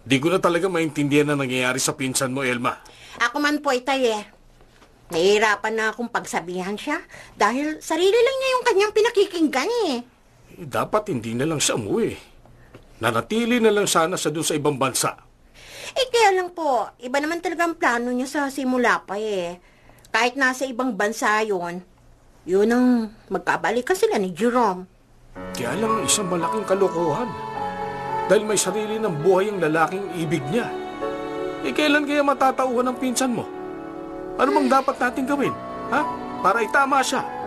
Di ko na talaga maintindihan na nangyayari sa pinsan mo, Elma. Ako man po, Itay eh. Nahihirapan na akong pagsabihan siya dahil sarili lang niya yung kanyang pinakikinggan eh. Dapat hindi na lang siya umuwi. Nanatili na lang sana sa doon sa ibang bansa. Kaya lang po, iba naman talaga ang plano niya sa simula pa eh. Kahit nasa ibang bansa yun ang magkabalikan sila ni Jerome. Kaya lang isang malaking kalokohan. Dahil may sarili ng buhay ang lalaking ibig niya. Kailan kaya matatauhan ng pinsan mo? Ano bang dapat natin gawin? Ha? Para itama siya.